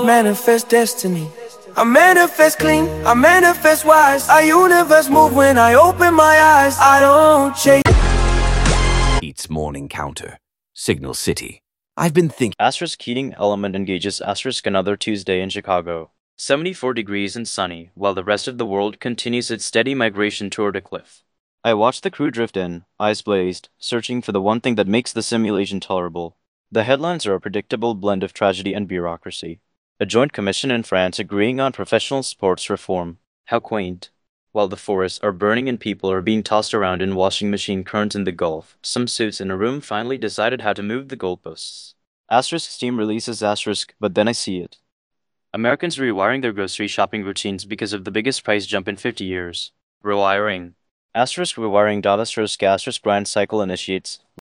Manifest destiny. I manifest clean, I manifest wise. Our universe move when I open my eyes. I don't chase. Eats morning counter. Signal City. I've been thinking. Asterisk heating element engages asterisk another Tuesday in Chicago. 74 degrees and sunny, while the rest of the world continues its steady migration toward a cliff. I watched the crew drift in, eyes blazed, searching for the one thing that makes the simulation tolerable. The headlines are a predictable blend of tragedy and bureaucracy. A joint commission in France agreeing on professional sports reform. How quaint. While the forests are burning and people are being tossed around in washing machine currents in the Gulf, some suits in a room finally decided how to move the goalposts. Asterisk Steam releases asterisk, but then I see it. Americans rewiring their grocery shopping routines because of the biggest price jump in 50 years. Rewiring. Asterisk rewiring. Asterisk brand cycle initiates.